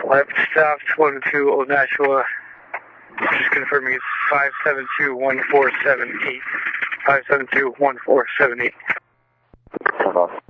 Left south 1-2 Old Nashua. Just confirming it's 572-1478. 572-1478. Turn off.